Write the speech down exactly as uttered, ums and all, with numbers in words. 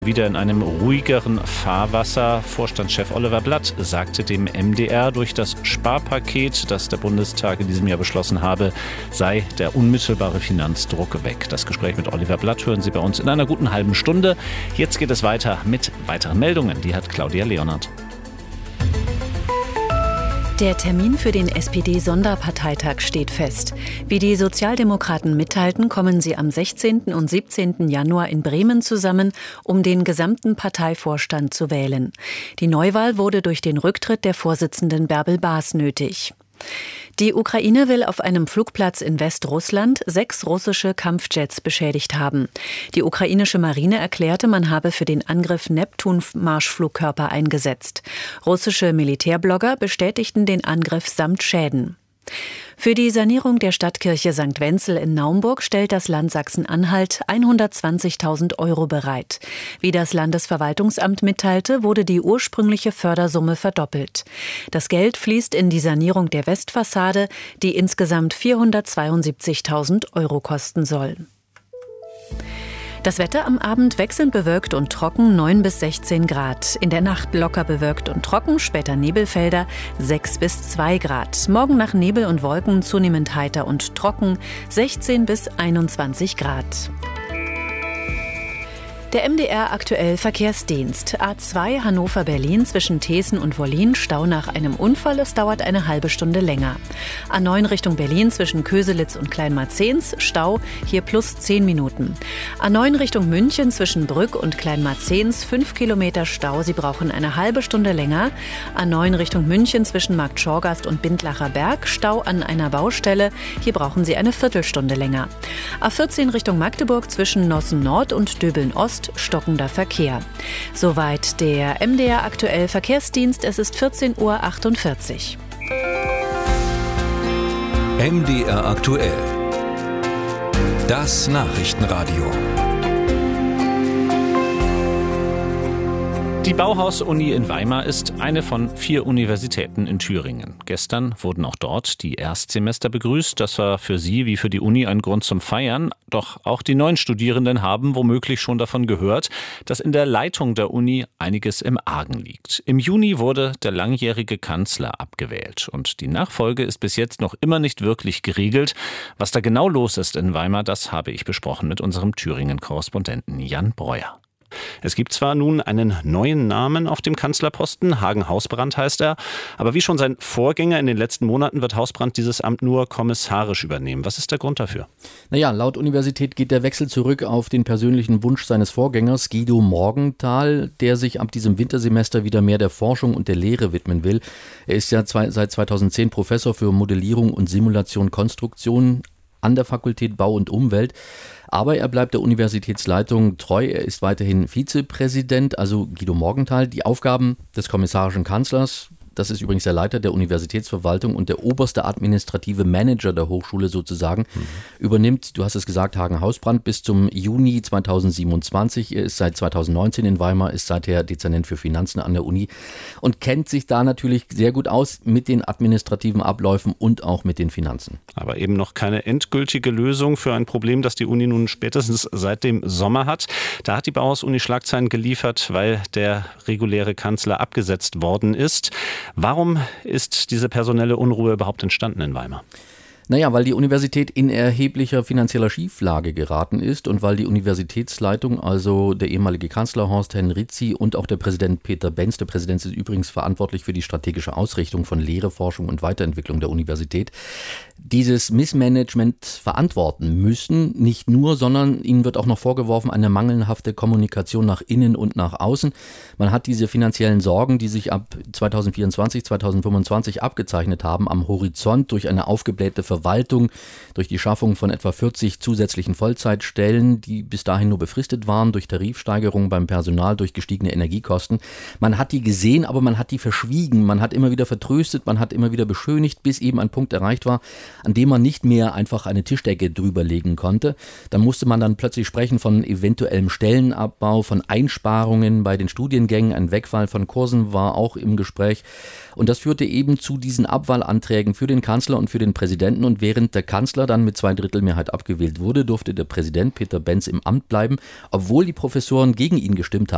Wieder in einem ruhigeren Fahrwasser. Vorstandschef Oliver Blatt sagte dem M D R, durch das Sparpaket, das der Bundestag in diesem Jahr beschlossen habe, sei der unmittelbare Finanzdruck weg. Das Gespräch mit Oliver Blatt hören Sie bei uns in einer guten halben Stunde. Jetzt geht es weiter mit weiteren Meldungen. Die hat Claudia Leonard. Der Termin für den S P D-Sonderparteitag steht fest. Wie die Sozialdemokraten mitteilten, kommen sie am sechzehnten und siebzehnten Januar in Bremen zusammen, um den gesamten Parteivorstand zu wählen. Die Neuwahl wurde durch den Rücktritt der Vorsitzenden Bärbel Baas nötig. Die Ukraine will auf einem Flugplatz in Westrussland sechs russische Kampfjets beschädigt haben. Die ukrainische Marine erklärte, man habe für den Angriff Neptun-Marschflugkörper eingesetzt. Russische Militärblogger bestätigten den Angriff samt Schäden. Für die Sanierung der Stadtkirche Sankt Wenzel in Naumburg stellt das Land Sachsen-Anhalt hundertzwanzigtausend Euro bereit. Wie das Landesverwaltungsamt mitteilte, wurde die ursprüngliche Fördersumme verdoppelt. Das Geld fließt in die Sanierung der Westfassade, die insgesamt vierhundertzweiundsiebzigtausend Euro kosten soll. Das Wetter am Abend wechselnd bewölkt und trocken, neun bis sechzehn Grad. In der Nacht locker bewölkt und trocken, später Nebelfelder, sechs bis zwei Grad. Morgen nach Nebel und Wolken zunehmend heiter und trocken, sechzehn bis einundzwanzig Grad. Der M D R aktuell Verkehrsdienst. A zwei Hannover-Berlin zwischen Thesen und Wollin, Stau nach einem Unfall. Es dauert eine halbe Stunde länger. A neun Richtung Berlin zwischen Köselitz und Kleinmarzens, Stau, hier plus zehn Minuten. A neun Richtung München zwischen Brück und Kleinmarzens, fünf Kilometer Stau. Sie brauchen eine halbe Stunde länger. A neun Richtung München zwischen Markt Schorgast und Bindlacher Berg, Stau an einer Baustelle. Hier brauchen Sie eine Viertelstunde länger. A vierzehn Richtung Magdeburg zwischen Nossen Nord und Döbeln Ost, stockender Verkehr. Soweit der M D R aktuell Verkehrsdienst. Es ist vierzehn Uhr achtundvierzig. M D R aktuell. Das Nachrichtenradio. Die Bauhaus-Uni in Weimar ist eine von vier Universitäten in Thüringen. Gestern wurden auch dort die Erstsemester begrüßt. Das war für sie wie für die Uni ein Grund zum Feiern. Doch auch die neuen Studierenden haben womöglich schon davon gehört, dass in der Leitung der Uni einiges im Argen liegt. Im Juni wurde der langjährige Kanzler abgewählt. Und die Nachfolge ist bis jetzt noch immer nicht wirklich geregelt. Was da genau los ist in Weimar, das habe ich besprochen mit unserem Thüringen-Korrespondenten Jan Breuer. Es gibt zwar nun einen neuen Namen auf dem Kanzlerposten, Hagen Hausbrand heißt er, aber wie schon sein Vorgänger in den letzten Monaten wird Hausbrand dieses Amt nur kommissarisch übernehmen. Was ist der Grund dafür? Naja, laut Universität geht der Wechsel zurück auf den persönlichen Wunsch seines Vorgängers Guido Morgenthal, der sich ab diesem Wintersemester wieder mehr der Forschung und der Lehre widmen will. Er ist ja zwei, seit zweitausendzehn Professor für Modellierung und Simulation Konstruktion an der Fakultät Bau und Umwelt. Aber er bleibt der Universitätsleitung treu. Er ist weiterhin Vizepräsident, also Guido Morgenthal. Die Aufgaben des kommissarischen Kanzlers, das ist übrigens der Leiter der Universitätsverwaltung und der oberste administrative Manager der Hochschule sozusagen, mhm. übernimmt, du hast es gesagt, Hagen Hausbrand bis zum Juni zweitausendsiebenundzwanzig. Er ist seit zweitausendneunzehn in Weimar, ist seither Dezernent für Finanzen an der Uni und kennt sich da natürlich sehr gut aus mit den administrativen Abläufen und auch mit den Finanzen. Aber eben noch keine endgültige Lösung für ein Problem, das die Uni nun spätestens seit dem Sommer hat. Da hat die Bauhaus-Uni Schlagzeilen geliefert, weil der reguläre Kanzler abgesetzt worden ist. Warum ist diese personelle Unruhe überhaupt entstanden in Weimar? Naja, weil die Universität in erheblicher finanzieller Schieflage geraten ist und weil die Universitätsleitung, also der ehemalige Kanzler Horst Henrizi und auch der Präsident Peter Benz, der Präsident ist übrigens verantwortlich für die strategische Ausrichtung von Lehre, Forschung und Weiterentwicklung der Universität, dieses Missmanagement verantworten müssen. Nicht nur, sondern ihnen wird auch noch vorgeworfen, eine mangelhafte Kommunikation nach innen und nach außen. Man hat diese finanziellen Sorgen, die sich ab zweitausendvierundzwanzig, zweitausendfünfundzwanzig abgezeichnet haben, am Horizont durch eine aufgeblähte Verwaltung, durch die Schaffung von etwa vierzig zusätzlichen Vollzeitstellen, die bis dahin nur befristet waren, durch Tarifsteigerungen beim Personal, durch gestiegene Energiekosten. Man hat die gesehen, aber man hat die verschwiegen. Man hat immer wieder vertröstet, man hat immer wieder beschönigt, bis eben ein Punkt erreicht war, an dem man nicht mehr einfach eine Tischdecke drüber legen konnte. Dann musste man dann plötzlich sprechen von eventuellem Stellenabbau, von Einsparungen bei den Studiengängen. Ein Wegfall von Kursen war auch im Gespräch. Und das führte eben zu diesen Abwahlanträgen für den Kanzler und für den Präsidenten. Und während der Kanzler dann mit Zweidrittelmehrheit abgewählt wurde, durfte der Präsident Peter Benz im Amt bleiben, obwohl die Professoren gegen ihn gestimmt haben.